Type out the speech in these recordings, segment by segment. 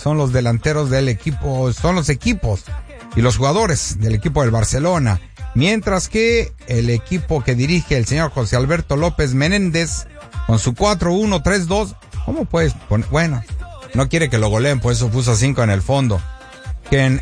son los delanteros del equipo, son los equipos y los jugadores del equipo del Barcelona. Mientras que el equipo que dirige el señor José Alberto López Menéndez, con su 4-1-3-2, ¿cómo puedes poner? Bueno, no quiere que lo goleen, por eso puso 5 en el fondo. Que en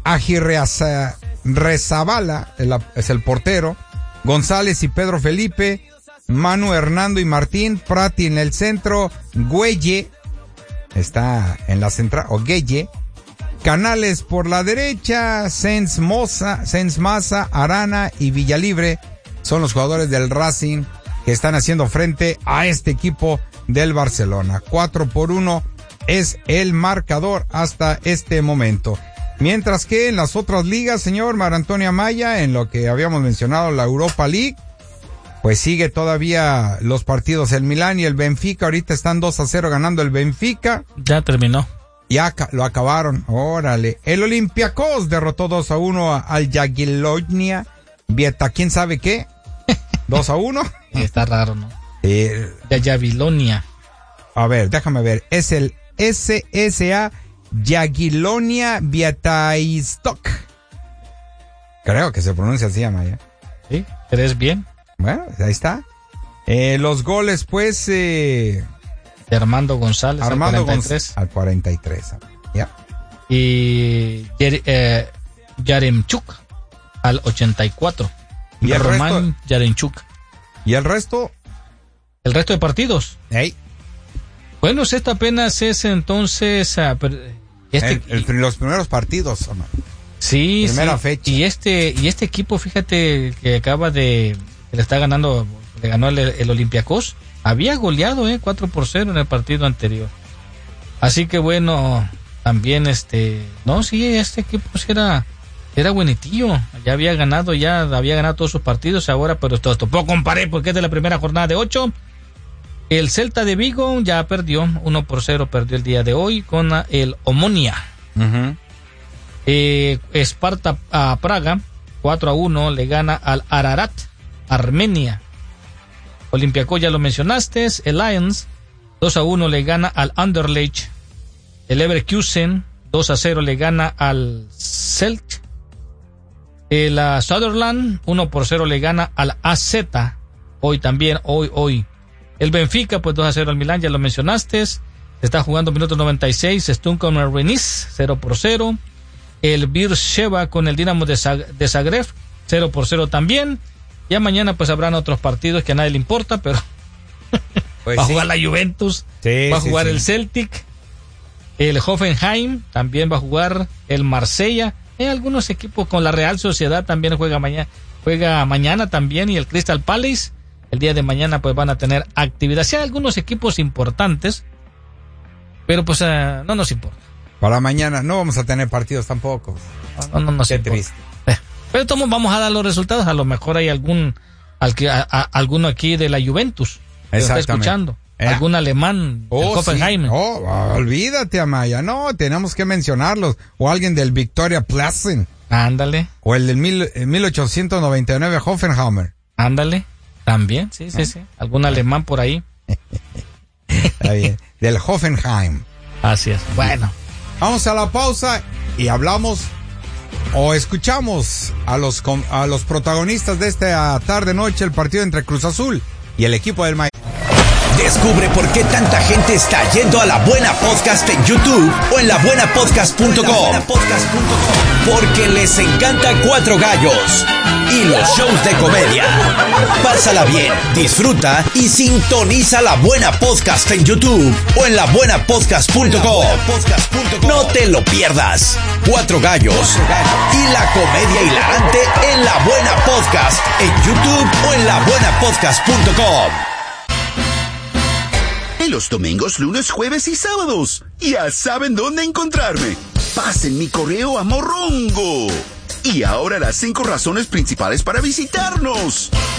Agirrezabala es el portero, González y Pedro Felipe, Manu, Hernando y Martín, Prati en el centro, Güelle está en la central, o Gueye, Canales por la derecha, Sens Maza, Arana y Villalibre son los jugadores del Racing que están haciendo frente a este equipo del Barcelona. 4-1 es el marcador hasta este momento. Mientras que en las otras ligas, señor Mar Antonio Amaya, en lo que habíamos mencionado, la Europa League, pues sigue todavía los partidos. El Milán y el Benfica ahorita están 2-0 ganando el Benfica. Ya terminó. Ya lo acabaron. Órale. El Olympiacos derrotó 2-1 al Jagiellonia Vieta, ¿quién sabe qué? 2-1. Está raro, ¿no? Jagiellonia. A ver, déjame ver. Es el SSA Jagiellonia Białystok. Creo que se pronuncia así, Amaya. Sí, ¿eres bien? Bueno, ahí está. Los goles, pues... de Armando González Armando al 43. Al 43, ya. Y Yaremchuk al 84. ¿Y el Román Yaremchuk. ¿Y el resto? El resto de partidos. Hey. Bueno, esta apenas es entonces... los primeros partidos, Omar. Sí, primera fecha. Y este equipo, fíjate, que acaba de... le está ganando, le ganó el Olympiacos. Había goleado 4-0 en el partido anterior. Así que bueno, también no, sí, este equipo sí era buenitillo. Ya había ganado todos sus partidos ahora, pero esto puedo comparar porque es de la primera jornada de 8. El Celta de Vigo ya perdió, 1-0 perdió el día de hoy con el Omonia. Uh-huh. Sparta a Praga, 4-1 le gana al Ararat, Armenia. Olympiacos ya lo mencionaste, el Lions 2-1 le gana al Anderlecht. El Leverkusen 2-0 le gana al Celtic. El Sutherland 1-0 le gana al AZ. Hoy. El Benfica pues 2-0 al Milán, ya lo mencionaste. Se está jugando minutos 96, Sturm con el Rennes 0-0. El Beersheva con el Dinamo de Zagreb 0-0 también. Ya mañana pues habrán otros partidos que a nadie le importa, pero pues va a jugar la Juventus, va a jugar el Celtic, el Hoffenheim, también va a jugar el Marsella. Hay algunos equipos con la Real Sociedad también juega mañana también, y el Crystal Palace el día de mañana pues van a tener actividad. Sí hay algunos equipos importantes, pero pues no nos importa. Para mañana no vamos a tener partidos tampoco. No nos Qué importa. Triste. Pero todos vamos a dar los resultados. A lo mejor hay alguno aquí de la Juventus que nos está escuchando. Algún alemán del Hoffenheim. Sí. Olvídate, Amaya. No, tenemos que mencionarlos. O alguien del Victoria Plassen. Ándale. O el del 1899 Hoffenheimer. Ándale. También, sí. Algún alemán por ahí. Está bien. Del Hoffenheim. Así es. Bueno. Vamos a la pausa y hablamos o escuchamos a los protagonistas de esta tarde-noche, el partido entre Cruz Azul y el equipo del Miami. Descubre por qué tanta gente está yendo a La Buena Podcast en YouTube o en labuenapodcast.com. Porque les encanta Cuatro Gallos y los shows de comedia. Pásala bien, disfruta y sintoniza La Buena Podcast en YouTube o en labuenapodcast.com. No te lo pierdas. Cuatro Gallos y la comedia hilarante en La Buena Podcast en YouTube o en labuenapodcast.com. En los domingos, lunes, jueves y sábados. Ya saben dónde encontrarme. Pasen mi correo a Morrongo. Y ahora las 5 razones principales para visitarnos.